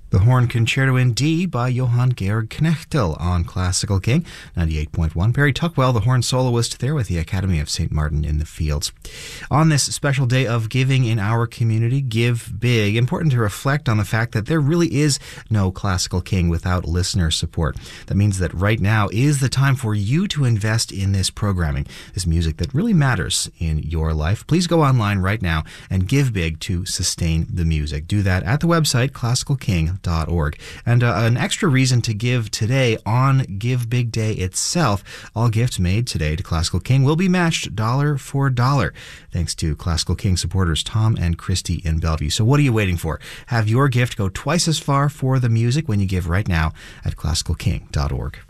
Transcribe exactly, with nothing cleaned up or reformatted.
The Horn Concerto in D by Johann Georg Knechtel on Classical King ninety-eight point one. Barry Tuckwell, the horn soloist there with the Academy of Saint Martin in the Fields. On this special day of giving in our community, Give Big, important to reflect on the fact that there really is no Classical King without listener support. That means that right now is the time for you to invest in this programming, this music that really matters in your life. Please go online right now and give big to sustain the music. Do that at the website classical king dot org. And uh, an extra reason to give today on Give Big Day itself, all gifts made today to Classical King will be matched dollar for dollar, thanks to Classical King supporters Tom and Christy in Bellevue. So what are you waiting for? Have your gift go twice as far for the music when you give right now at classical king dot org.